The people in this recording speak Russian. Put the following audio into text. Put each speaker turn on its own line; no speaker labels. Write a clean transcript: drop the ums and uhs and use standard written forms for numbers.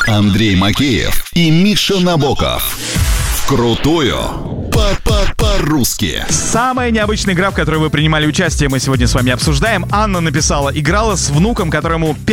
Андрей Макеев и Миша Набоков. Вкрутую по-русски.
Самая необычная игра, в которой вы принимали участие, мы сегодня с вами обсуждаем. Анна написала: играла с внуком, которому